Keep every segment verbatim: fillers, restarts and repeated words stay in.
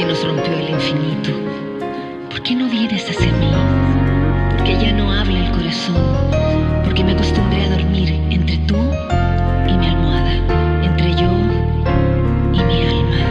que nos rompió el infinito. ¿Por qué no vienes hacia mí? Porque ya no habla el corazón. Porque me acostumbré a dormir entre tú y mi almohada, entre yo y mi alma.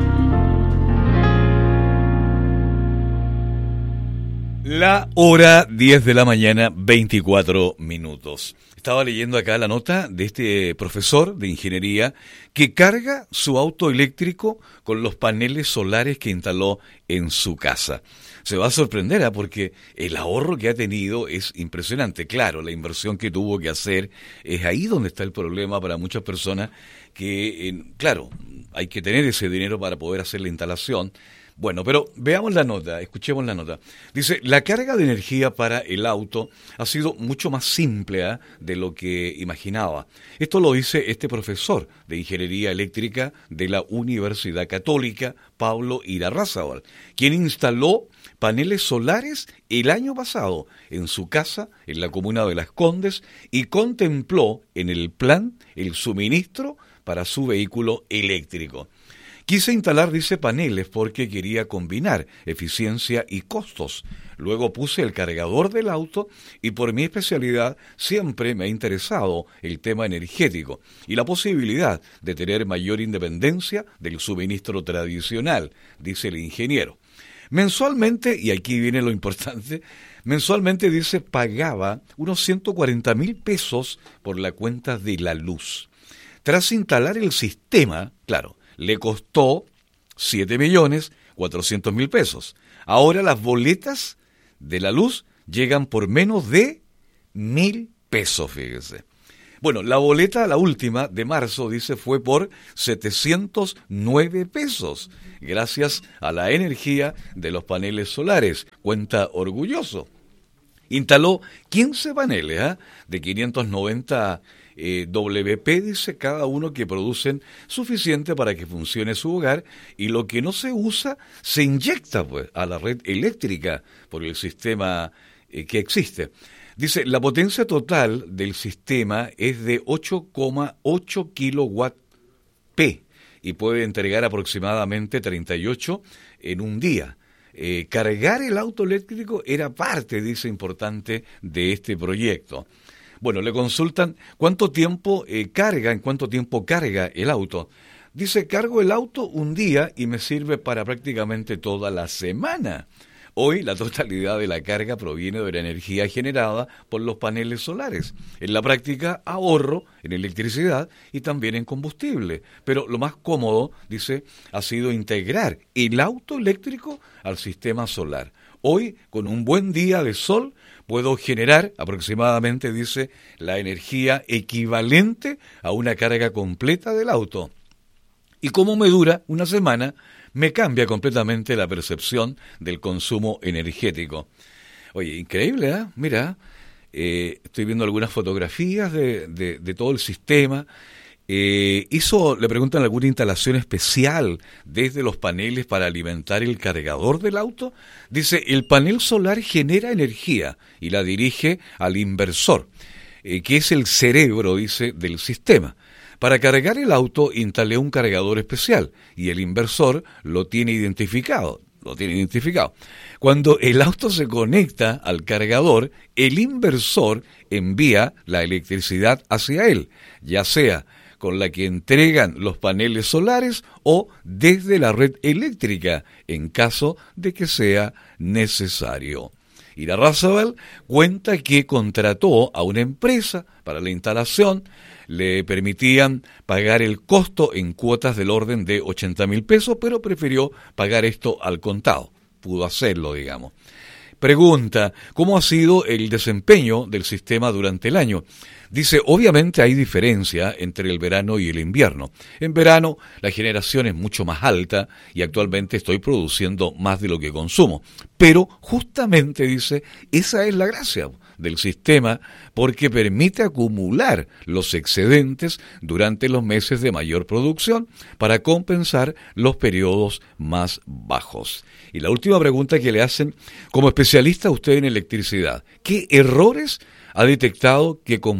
La hora diez de la mañana, veinticuatro minutos. Estaba leyendo acá la nota de este profesor de ingeniería que carga su auto eléctrico con los paneles solares que instaló en su casa. Se va a sorprender, ¿eh? Porque el ahorro que ha tenido es impresionante. Claro, la inversión que tuvo que hacer es ahí donde está el problema para muchas personas que, eh, claro, hay que tener ese dinero para poder hacer la instalación. Bueno, pero veamos la nota, escuchemos la nota. Dice, la carga de energía para el auto ha sido mucho más simple ¿eh? de lo que imaginaba. Esto lo dice este profesor de Ingeniería Eléctrica de la Universidad Católica, Pablo Irarrázaval, quien instaló paneles solares el año pasado en su casa, en la comuna de Las Condes, y contempló en el plan el suministro para su vehículo eléctrico. Quise instalar, dice, paneles porque quería combinar eficiencia y costos. Luego puse el cargador del auto y por mi especialidad siempre me ha interesado el tema energético y la posibilidad de tener mayor independencia del suministro tradicional, dice el ingeniero. Mensualmente, y aquí viene lo importante, mensualmente, dice, pagaba unos ciento cuarenta mil pesos por la cuenta de la luz. Tras instalar el sistema, claro, le costó siete millones cuatrocientos mil pesos. Ahora las boletas de la luz llegan por menos de mil pesos, fíjese. Bueno, la boleta, la última de marzo, dice, fue por setecientos nueve pesos, gracias a la energía de los paneles solares. Cuenta orgulloso. Instaló quince paneles ¿eh? de quinientos noventa Eh, W P, dice, cada uno que producen suficiente para que funcione su hogar, y lo que no se usa se inyecta pues a la red eléctrica por el sistema eh, que existe. Dice, la potencia total del sistema es de ocho coma ocho kilowatts P y puede entregar aproximadamente treinta y ocho en un día. Eh, cargar el auto eléctrico era parte, dice, importante de este proyecto. Bueno, le consultan cuánto tiempo eh, carga, en cuánto tiempo carga el auto. Dice, cargo el auto un día y me sirve para prácticamente toda la semana. Hoy la totalidad de la carga proviene de la energía generada por los paneles solares. En la práctica, ahorro en electricidad y también en combustible. Pero lo más cómodo, dice, ha sido integrar el auto eléctrico al sistema solar. Hoy, con un buen día de sol, puedo generar aproximadamente, dice, la energía equivalente a una carga completa del auto. Y como me dura una semana, me cambia completamente la percepción del consumo energético. Oye, increíble, ¿eh? Mira, eh, estoy viendo algunas fotografías de, de, de todo el sistema. Eh, hizo, le preguntan, alguna instalación especial desde los paneles para alimentar el cargador del auto. Dice, el panel solar genera energía y la dirige al inversor, eh, que es el cerebro, dice, del sistema. Para cargar el auto instalé un cargador especial y el inversor lo tiene identificado. Lo tiene identificado. Cuando el auto se conecta al cargador, el inversor envía la electricidad hacia él, ya sea con la que entregan los paneles solares o desde la red eléctrica, en caso de que sea necesario. Irarrázaval cuenta que contrató a una empresa para la instalación, le permitían pagar el costo en cuotas del orden de ochenta mil pesos, pero prefirió pagar esto al contado. Pudo hacerlo, digamos. Pregunta, ¿cómo ha sido el desempeño del sistema durante el año? Dice, obviamente hay diferencia entre el verano y el invierno. En verano la generación es mucho más alta y actualmente estoy produciendo más de lo que consumo. Pero justamente, dice, esa es la gracia del sistema, porque permite acumular los excedentes durante los meses de mayor producción para compensar los periodos más bajos. Y la última pregunta que le hacen, como especialista usted en electricidad, ¿qué errores ha detectado que, con,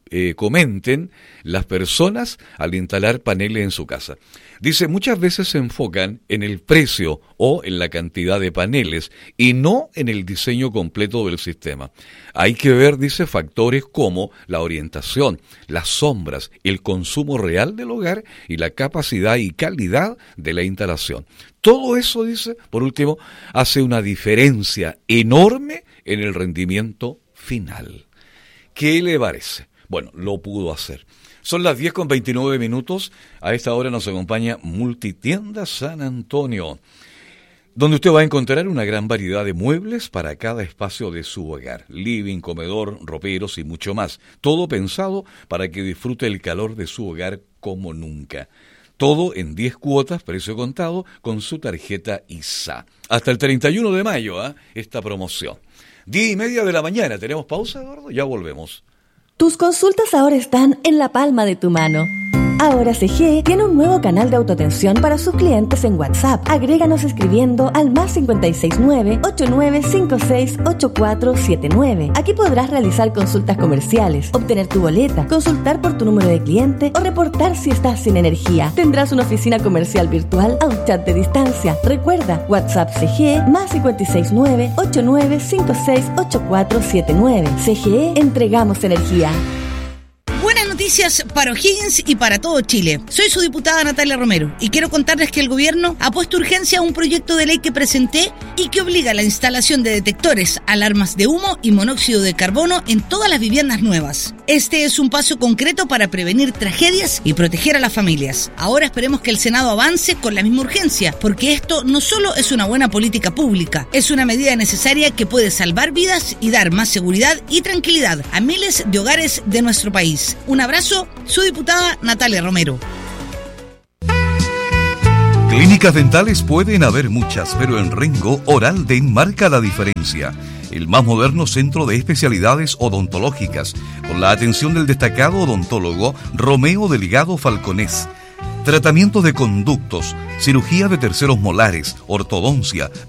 eh, comenten las personas al instalar paneles en su casa. Dice, muchas veces se enfocan en el precio o en la cantidad de paneles y no en el diseño completo del sistema. Hay que ver, dice, factores como la orientación, las sombras, el consumo real del hogar y la capacidad y calidad de la instalación. Todo eso, dice, por último, hace una diferencia enorme en el rendimiento final. ¿Qué le parece? Bueno, lo pudo hacer. Son las diez con veintinueve minutos. A esta hora nos acompaña Multitienda San Antonio, donde usted va a encontrar una gran variedad de muebles para cada espacio de su hogar. Living, comedor, roperos y mucho más. Todo pensado para que disfrute el calor de su hogar como nunca. Todo en diez cuotas, precio contado, con su tarjeta I S A. Hasta el treinta y uno de mayo, ¿eh? Esta promoción. Diez y media de la mañana. ¿Tenemos pausa, Eduardo? Ya volvemos. Tus consultas ahora están en la palma de tu mano. Ahora C G E tiene un nuevo canal de autoatención para sus clientes en WhatsApp. Agréganos escribiendo al más cinco seis nueve, ocho nueve cinco seis, ocho cuatro siete nueve. Aquí podrás realizar consultas comerciales, obtener tu boleta, consultar por tu número de cliente o reportar si estás sin energía. Tendrás una oficina comercial virtual a un chat de distancia. Recuerda, WhatsApp C G E más cinco seis nueve, ocho nueve cinco seis, ocho cuatro siete nueve. C G E, entregamos energía. Buenas noticias para O'Higgins y para todo Chile. Soy su diputada Natalia Romero y quiero contarles que el gobierno ha puesto urgencia a un proyecto de ley que presenté y que obliga a la instalación de detectores, alarmas de humo y monóxido de carbono en todas las viviendas nuevas. Este es un paso concreto para prevenir tragedias y proteger a las familias. Ahora esperemos que el Senado avance con la misma urgencia, porque esto no solo es una buena política pública, es una medida necesaria que puede salvar vidas y dar más seguridad y tranquilidad a miles de hogares de nuestro país. Un abrazo, su diputada Natalia Romero. Clínicas dentales pueden haber muchas, pero en Rengo, Oral Dent marca la diferencia. El más moderno centro de especialidades odontológicas, con la atención del destacado odontólogo Romeo Delgado Falconés. Tratamientos de conductos, cirugía de terceros molares, ortodoncia,